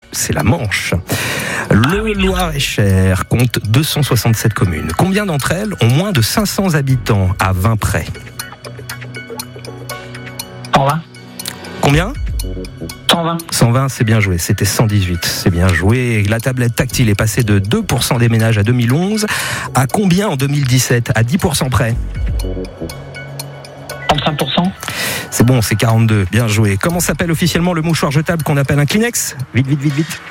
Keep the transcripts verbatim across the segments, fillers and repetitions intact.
c'est la Manche. Le Loir-et-Cher compte deux cent soixante-sept communes. Combien d'entre elles ont moins de cinq cents habitants à vingt près? cent vingt. Combien? cent vingt. cent vingt, c'est bien joué. C'était cent dix-huit. C'est bien joué. La tablette tactile est passée de deux pour cent des ménages à deux mille onze. À combien en deux mille dix-sept? À dix pour cent près? trente-cinq pour cent. C'est bon, c'est quarante-deux. Bien joué. Comment s'appelle officiellement le mouchoir jetable qu'on appelle un Kleenex? Vite, vite, vite, vite.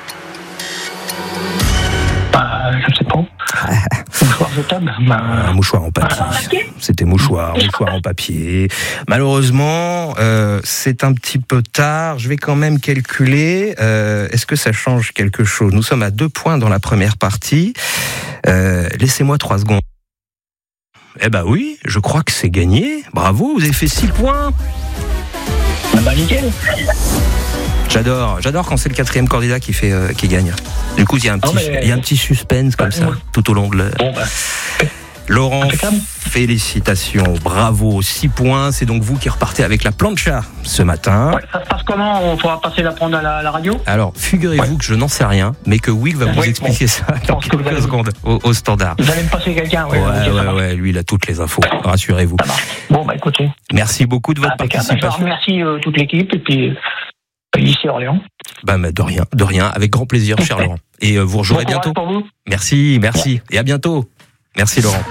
Bah, je sais pas. Mouchoir jetable. Bah... Un mouchoir en papier. C'était mouchoir, mouchoir en papier. Malheureusement, euh, c'est un petit peu tard. Je vais quand même calculer. Euh, est-ce que ça change quelque chose? Nous sommes à deux points dans la première partie. Euh, laissez-moi trois secondes. Eh ben oui, je crois que c'est gagné. Bravo, vous avez fait six points. Bah nickel. J'adore, j'adore quand c'est le quatrième candidat qui fait, euh, qui gagne. Du coup, il y a un petit, il y a un petit suspense comme ça tout au long de. Le... Bon bah. Laurent, félicitations, bravo, six points. C'est donc vous qui repartez avec la plancha ce matin. Ouais, ça se passe comment? On pourra passer la prendre à la, à la radio? Alors, figurez-vous ouais. que je n'en sais rien, mais que Will va vous oui, expliquer bon. ça dans quelques allez... secondes au, au standard. Vous allez me passer quelqu'un, ouais. Ouais, ouais, ouais, lui, il a toutes les infos, rassurez-vous. Bon, bah écoutez. Merci beaucoup de votre ah, participation. Je remercie euh, toute l'équipe et puis euh, ici à Orléans. Bah, mais de rien, de rien, avec grand plaisir, cher Laurent. Et euh, vous rejouerez bon bientôt. Pour vous. Merci, merci, ouais. et à bientôt. Merci Laurent.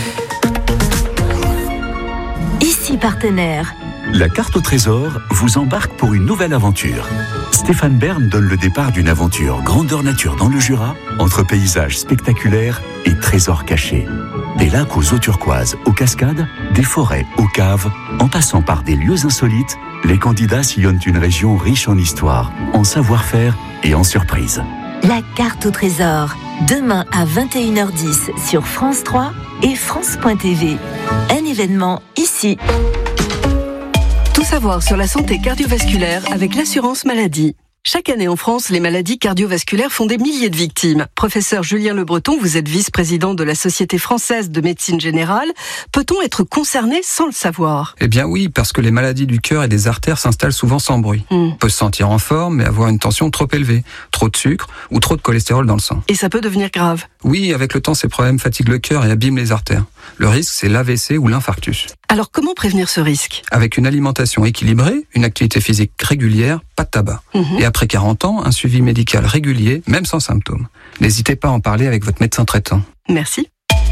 Ici partenaire. La carte au trésor vous embarque pour une nouvelle aventure. Stéphane Bern donne le départ d'une aventure grandeur nature dans le Jura, entre paysages spectaculaires et trésors cachés. Des lacs aux eaux turquoises, aux cascades, des forêts aux caves, en passant par des lieux insolites, les candidats sillonnent une région riche en histoire, en savoir-faire et en surprises. La carte au trésor, demain à vingt et une heures dix sur France trois et France point T V. Un événement ici. Tout savoir sur la santé cardiovasculaire avec l'assurance maladie. Chaque année en France, les maladies cardiovasculaires font des milliers de victimes. Professeur Julien Le Breton, vous êtes vice-président de la Société française de médecine générale. Peut-on être concerné sans le savoir? Eh bien oui, parce que les maladies du cœur et des artères s'installent souvent sans bruit. Mm. On peut se sentir en forme, mais avoir une tension trop élevée, trop de sucre ou trop de cholestérol dans le sang. Et ça peut devenir grave? Oui, avec le temps, ces problèmes fatiguent le cœur et abîment les artères. Le risque, c'est l'A V C ou l'infarctus. Alors comment prévenir ce risque? Avec une alimentation équilibrée, une activité physique régulière, pas de tabac. Mm-hmm. Et après quarante ans, un suivi médical régulier, même sans symptômes. N'hésitez pas à en parler avec votre médecin traitant. Merci.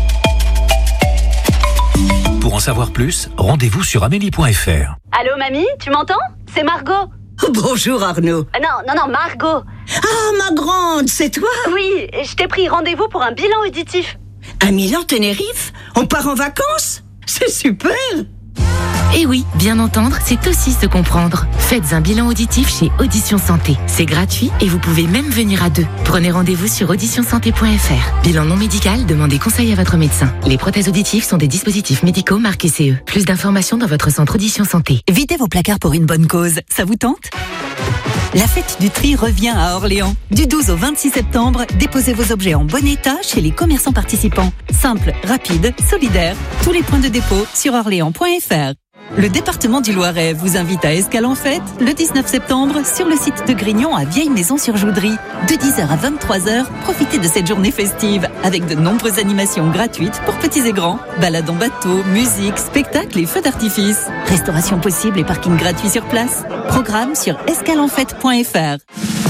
Pour en savoir plus, rendez-vous sur amélie point f r. Allô mamie, tu m'entends? C'est Margot. Bonjour Arnaud. Euh, non, non, non, Margot. Ah, ma grande, c'est toi? Oui, je t'ai pris rendez-vous pour un bilan auditif. Un Milan Tenerife? On part en vacances? C'est super! Eh oui, bien entendre, c'est aussi se comprendre. Faites un bilan auditif chez Audition Santé. C'est gratuit et vous pouvez même venir à deux. Prenez rendez-vous sur audition santé point f r. Bilan non médical, demandez conseil à votre médecin. Les prothèses auditives sont des dispositifs médicaux marqués C E. Plus d'informations dans votre centre Audition Santé. Videz vos placards pour une bonne cause. Ça vous tente? La fête du tri revient à Orléans. Du douze au vingt-six septembre, déposez vos objets en bon état chez les commerçants participants. Simple, rapide, solidaire. Tous les points de dépôt sur orléans point f r. Le département du Loiret vous invite à Escale en Fête le dix-neuf septembre sur le site de Grignon à Vieille-Maison-sur-Joudry. De dix heures à vingt-trois heures, profitez de cette journée festive avec de nombreuses animations gratuites pour petits et grands. Balades en bateau, musique, spectacles et feux d'artifice. Restauration possible et parking gratuit sur place. Programme sur escale en fête point f r.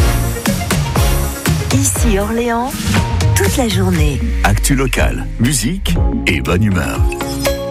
Ici Orléans, toute la journée. Actu local, musique et bonne humeur.